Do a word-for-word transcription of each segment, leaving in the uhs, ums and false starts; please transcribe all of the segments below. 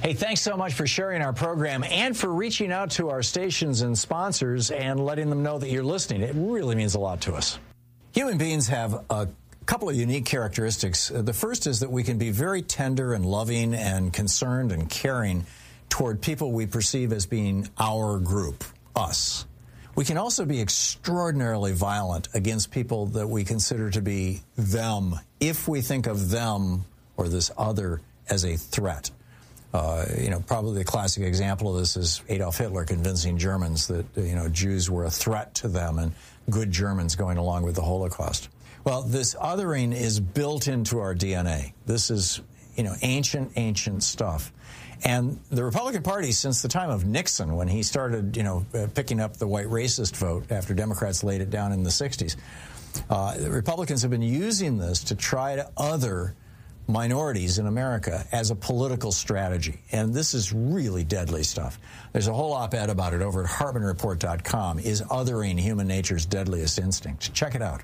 Hey, thanks so much for sharing our program and for reaching out to our stations and sponsors and letting them know that you're listening. It really means a lot to us. Human beings have a couple of unique characteristics. The first is that we can be very tender and loving and concerned and caring toward people we perceive as being our group, us. We can also be extraordinarily violent against people that we consider to be them, if we think of them or this other as a threat. Uh, you know, probably the classic example of this is Adolf Hitler convincing Germans that, you know, Jews were a threat to them and good Germans going along with the Holocaust. Well, this othering is built into our D N A. This is, you know, ancient, ancient stuff. And the Republican Party, since the time of Nixon, when he started, you know, uh, picking up the white racist vote after Democrats laid it down in the sixties, uh, the Republicans have been using this to try to other minorities in America as a political strategy. And this is really deadly stuff. There's a whole op-ed about it over at Hartman Report dot com. Is othering human nature's deadliest instinct? Check it out.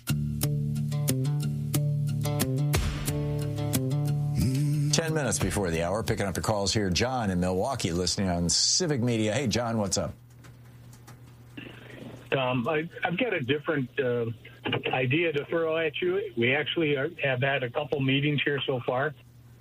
Ten minutes before the hour, picking up the calls here. John in Milwaukee, listening on Civic Media. Hey, John, what's up? Um, I, I've got a different uh, idea to throw at you. We actually are, have had a couple meetings here so far.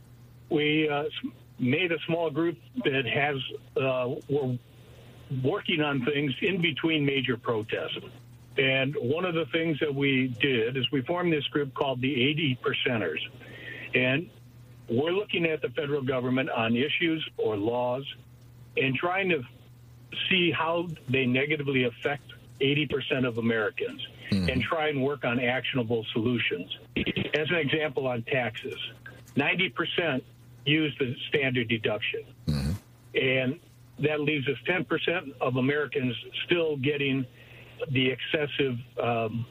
We uh, made a small group that has uh, we're working on things in between major protests. And one of the things that we did is we formed this group called the eighty percenters. And we're looking at the federal government on issues or laws and trying to see how they negatively affect eighty percent of Americans mm. and try and work on actionable solutions. As an example, on taxes, ninety percent use the standard deduction. Mm. And that leaves us ten percent of Americans still getting the excessive um,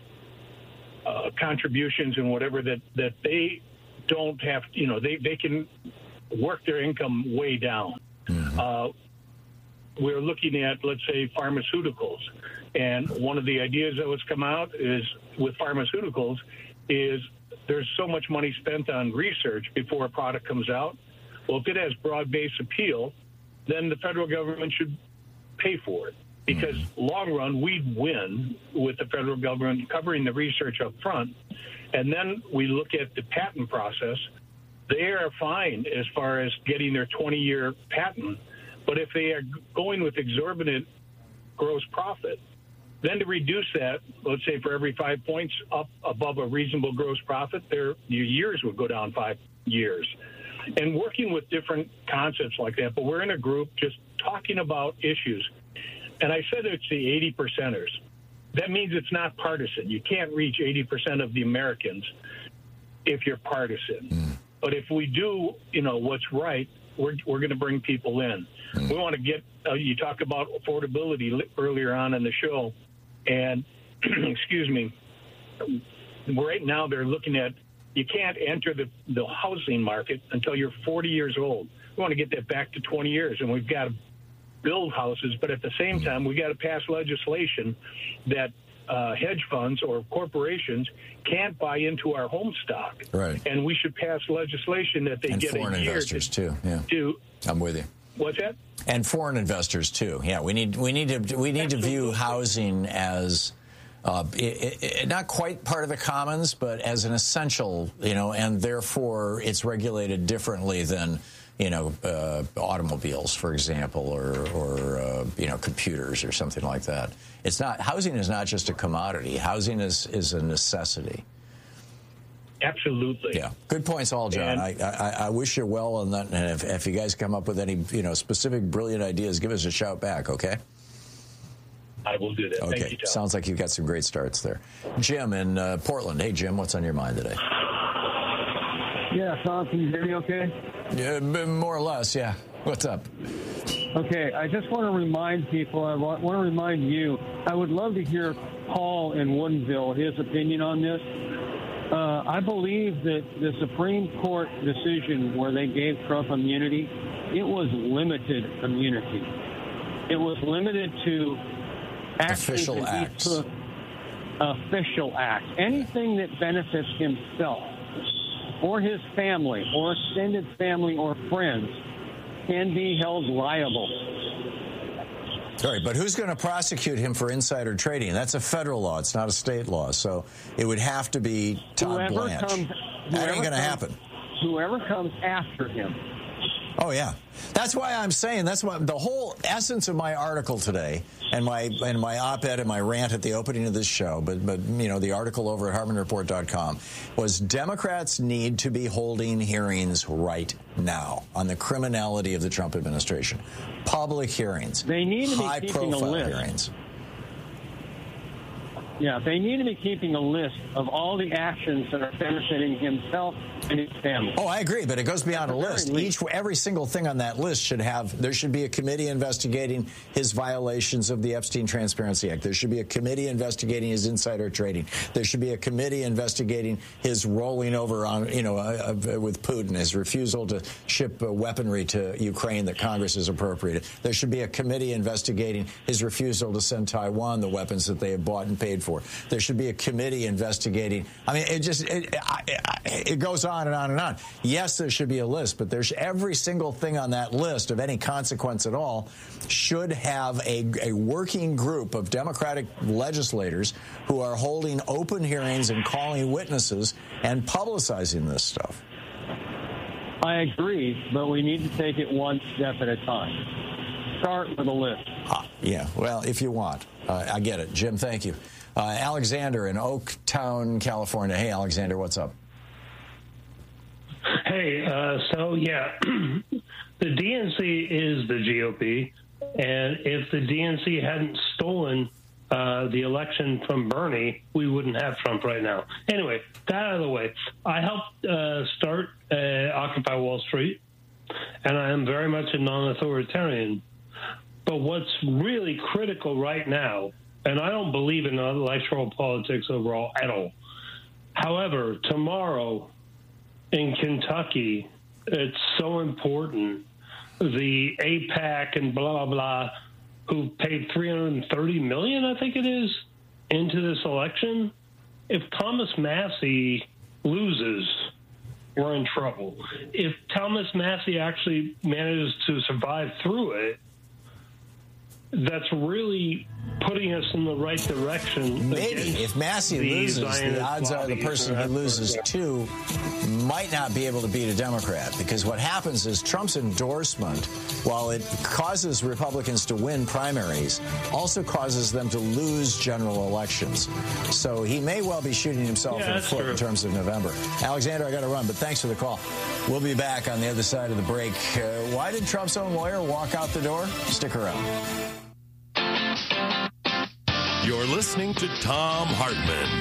uh, contributions and whatever that, that they don't have, you know, they, they can work their income way down. Mm-hmm. Uh, we're looking at, let's say, pharmaceuticals. And one of the ideas that was come out is with pharmaceuticals is there's so much money spent on research before a product comes out. Well, if it has broad-based appeal, then the federal government should pay for it. Because mm-hmm. long run, we'd win with the federal government covering the research up front. And then we look at the patent process. They are fine as far as getting their twenty-year patent. But if they are going with exorbitant gross profit, then to reduce that, let's say for every five points up above a reasonable gross profit, their your years would go down five years. And working with different concepts like that. But we're in a group just talking about issues. And I said it's the eighty percenters. That means it's not partisan. You can't reach eighty percent of the Americans if you're partisan. Mm. But if we do, you know, what's right, we're, we're going to bring people in. Mm. We want to get, uh, you talk about affordability li- earlier on in the show. And, excuse me, right now they're looking at, you can't enter the, the housing market until you're forty years old. We want to get that back to twenty years, and we've got to build houses, but at the same time, we got to pass legislation that uh, hedge funds or corporations can't buy into our home stock. Right. And we should pass legislation that they and get foreign a year investors to, too. Yeah. To, I'm with you. What's that? And foreign investors too. Yeah, we need we need to we need Absolutely. to view housing as uh, it, it, not quite part of the commons, but as an essential, you know, and therefore it's regulated differently than, you know, uh, automobiles, for example, or, or uh, you know, computers or something like that. It's not, housing is not just a commodity. Housing is, is a necessity. Absolutely. Yeah. Good points all, John. I, I, I wish you well on that. And if, if you guys come up with any, you know, specific brilliant ideas, give us a shout back, okay? I will do that. Okay. Thank you, Tom. Sounds like you've got some great starts there. Jim in uh, Portland. Hey, Jim, what's on your mind today? Yeah, Tom, can you hear me okay? Yeah, more or less, yeah. What's up? Okay, I just want to remind people, I want, want to remind you, I would love to hear Paul in Woodinville, his opinion on this. Uh, I believe that the Supreme Court decision where they gave Trump immunity, it was limited immunity. It was limited to actions official that acts. He took, official acts. Anything that benefits himself or his family or extended family or friends, can be held liable. All right, but who's going to prosecute him for insider trading? That's a federal law. It's not a state law. So it would have to be Todd whoever Blanche. Comes, that ain't going to happen. Whoever comes after him. Oh, yeah. That's why I'm saying that's what the whole essence of my article today and my and my op-ed and my rant at the opening of this show, but, but you know, the article over at Hartmann Report dot com was Democrats need to be holding hearings right now on the criminality of the Trump administration. Public hearings. They need to be keeping a high-profile list. hearings. Yeah, they need to be keeping a list of all the actions that are benefiting himself and his family. Oh, I agree, but it goes beyond a list. Each, every single thing on that list should have, there should be a committee investigating his violations of the Epstein Transparency Act. There should be a committee investigating his insider trading. There should be a committee investigating his rolling over on, you know, uh, uh, with Putin, his refusal to ship uh, weaponry to Ukraine that Congress has appropriated. There should be a committee investigating his refusal to send Taiwan the weapons that they have bought and paid for. There should be a committee investigating. I mean, it just it, it, it goes on and on and on. Yes, there should be a list, but there's every single thing on that list of any consequence at all should have a, a working group of Democratic legislators who are holding open hearings and calling witnesses and publicizing this stuff. I agree, but we need to take it one step at a time. Start with a list. Ah, yeah, well, if you want. Uh, I get it. Jim, thank you. Uh, Alexander in Oaktown, California. Hey, Alexander, what's up? Hey, uh, so, yeah, the D N C is the G O P, and if the D N C hadn't stolen uh, the election from Bernie, we wouldn't have Trump right now. Anyway, that out of the way. I helped uh, start uh, Occupy Wall Street, and I am very much a non-authoritarian. But what's really critical right now, and I don't believe in electoral politics overall at all. However, tomorrow in Kentucky, it's so important. The AIPAC and blah, blah, blah, who paid three hundred thirty million dollars, I think it is, into this election. If Thomas Massie loses, we're in trouble. If Thomas Massie actually manages to survive through it, that's really putting us in the right direction. Maybe if Massie loses, the odds are the person he loses to might not be able to beat a Democrat, because what happens is Trump's endorsement, while it causes Republicans to win primaries, also causes them to lose general elections. So he may well be shooting himself yeah, in the foot true. in terms of November. Alexander, I got to run, but thanks for the call. We'll be back on the other side of the break. Uh, why did Trump's own lawyer walk out the door? Stick around. You're listening to Thom Hartmann.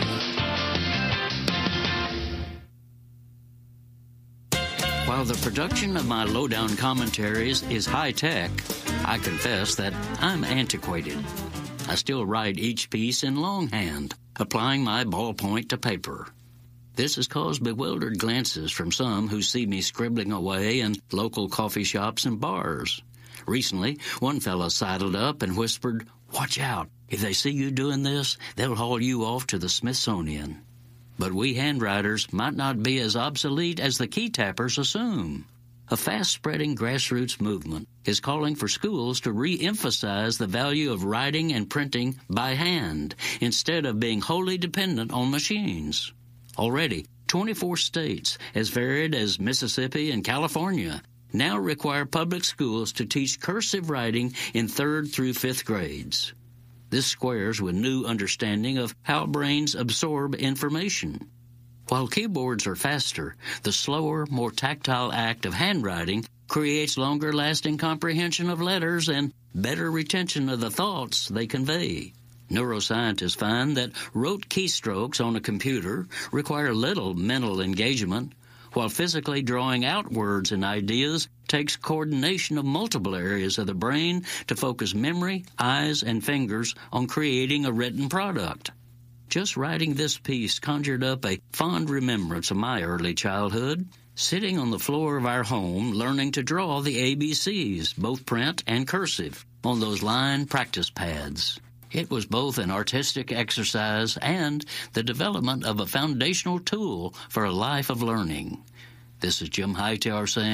While the production of my lowdown commentaries is high-tech, I confess that I'm antiquated. I still write each piece in longhand, applying my ballpoint to paper. This has caused bewildered glances from some who see me scribbling away in local coffee shops and bars. Recently, one fellow sidled up and whispered, "Watch out. If they see you doing this, they'll haul you off to the Smithsonian." But we handwriters might not be as obsolete as the key tappers assume. A fast-spreading grassroots movement is calling for schools to re-emphasize the value of writing and printing by hand instead of being wholly dependent on machines. Already, twenty-four states, as varied as Mississippi and California, now require public schools to teach cursive writing in third through fifth grades. This squares with new understanding of how brains absorb information. While keyboards are faster, the slower, more tactile act of handwriting creates longer-lasting comprehension of letters and better retention of the thoughts they convey. Neuroscientists find that rote keystrokes on a computer require little mental engagement, while physically drawing out words and ideas takes coordination of multiple areas of the brain to focus memory, eyes, and fingers on creating a written product. Just writing this piece conjured up a fond remembrance of my early childhood, sitting on the floor of our home learning to draw the A B Cs, both print and cursive, on those line practice pads. It was both an artistic exercise and the development of a foundational tool for a life of learning. This is Jim Hightower saying,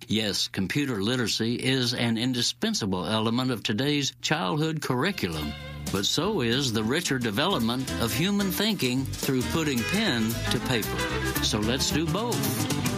Yes, computer literacy is an indispensable element of today's childhood curriculum, but so is the richer development of human thinking through putting pen to paper. So let's do both.